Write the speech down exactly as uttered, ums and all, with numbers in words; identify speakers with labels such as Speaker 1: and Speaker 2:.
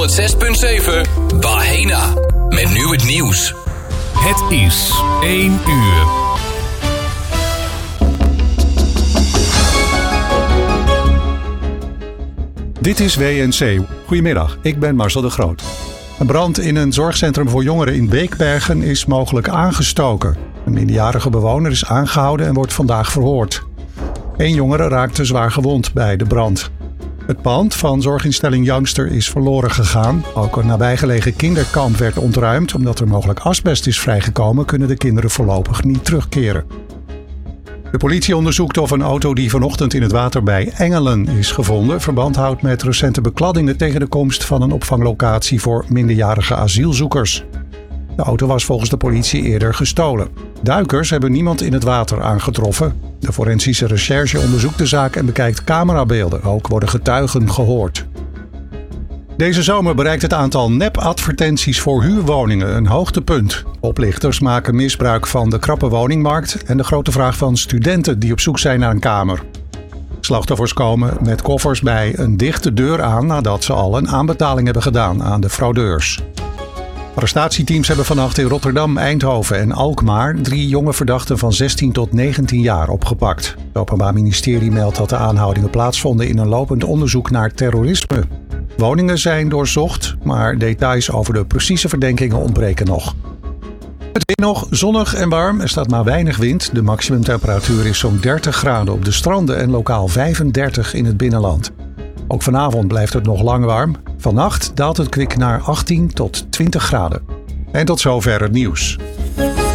Speaker 1: zes punt zeven Bahena. Met nu het nieuws.
Speaker 2: Het is één uur.
Speaker 3: Dit is W N C. Goedemiddag, ik ben Marcel de Groot. Een brand in een zorgcentrum voor jongeren in Beekbergen is mogelijk aangestoken. Een minderjarige bewoner is aangehouden en wordt vandaag verhoord. Eén jongere raakte zwaar gewond bij de brand. Het pand van zorginstelling Youngster is verloren gegaan. Ook een nabijgelegen kinderkamp werd ontruimd. Omdat er mogelijk asbest is vrijgekomen, kunnen de kinderen voorlopig niet terugkeren. De politie onderzoekt of een auto die vanochtend in het water bij Engelen is gevonden verband houdt met recente bekladdingen tegen de komst van een opvanglocatie voor minderjarige asielzoekers. De auto was volgens de politie eerder gestolen. Duikers hebben niemand in het water aangetroffen. De forensische recherche onderzoekt de zaak en bekijkt camerabeelden. Ook worden getuigen gehoord. Deze zomer bereikt het aantal nep-advertenties voor huurwoningen een hoogtepunt. Oplichters maken misbruik van de krappe woningmarkt en de grote vraag van studenten die op zoek zijn naar een kamer. Slachtoffers komen met koffers bij een dichte deur aan nadat ze al een aanbetaling hebben gedaan aan de fraudeurs. Arrestatieteams hebben vannacht in Rotterdam, Eindhoven en Alkmaar drie jonge verdachten van zestien tot negentien jaar opgepakt. Het Openbaar Ministerie meldt dat de aanhoudingen plaatsvonden in een lopend onderzoek naar terrorisme. Woningen zijn doorzocht, maar details over de precieze verdenkingen ontbreken nog. Het weer nog zonnig en warm, er staat maar weinig wind. De maximumtemperatuur is zo'n dertig graden op de stranden en lokaal vijfendertig in het binnenland. Ook vanavond blijft het nog lang warm. Vannacht daalt het kwik naar achttien tot twintig graden. En tot zover het nieuws.